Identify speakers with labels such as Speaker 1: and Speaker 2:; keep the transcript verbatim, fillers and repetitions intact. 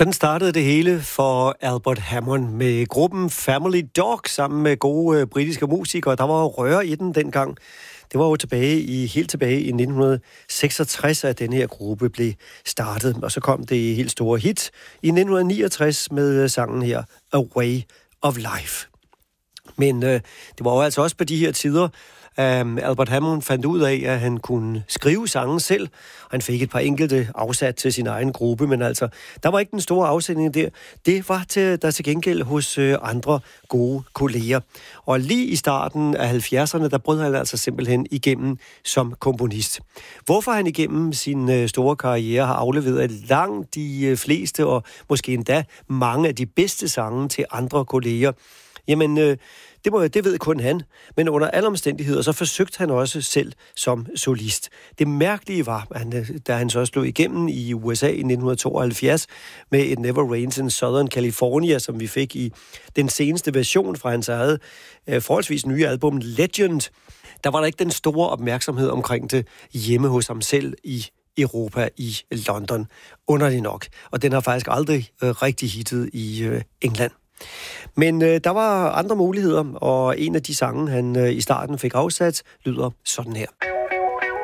Speaker 1: Sådan startede det hele for Albert Hammond med gruppen Family Dog sammen med gode øh, britiske musikere. Der var jo røre i den dengang. Det var jo tilbage i, helt tilbage i nitten seksogtres, at den her gruppe blev startet. Og så kom det helt store hit i nitten niogtres med sangen her, A Way of Life. Men øh, det var jo altså også på de her tider, Um, Albert Hammond fandt ud af, at han kunne skrive sangen selv, og han fik et par enkelte afsat til sin egen gruppe, men altså, der var ikke den store afsætning der. Det var til, der til gengæld hos øh, andre gode kolleger. Og lige i starten af halvfjerdserne, der brød han altså simpelthen igennem som komponist. Hvorfor han igennem sin øh, store karriere har afleveret langt de øh, fleste, og måske endda mange af de bedste sange til andre kolleger, jamen, øh, Det, må, det ved kun han, men under alle omstændigheder, så forsøgte han også selv som solist. Det mærkelige var, at da han så slog igennem i U S A i nitten tooghalvfjerds med It Never Rains in Southern California, som vi fik i den seneste version fra hans eget øh, forholdsvis nye album Legend, der var der ikke den store opmærksomhed omkring det hjemme hos ham selv i Europa, i London. Underligt nok. Og den har faktisk aldrig øh, rigtig hittet i øh, England. Men øh, der var andre muligheder, og en af de sange, han øh, i starten fik afsat, lyder sådan her.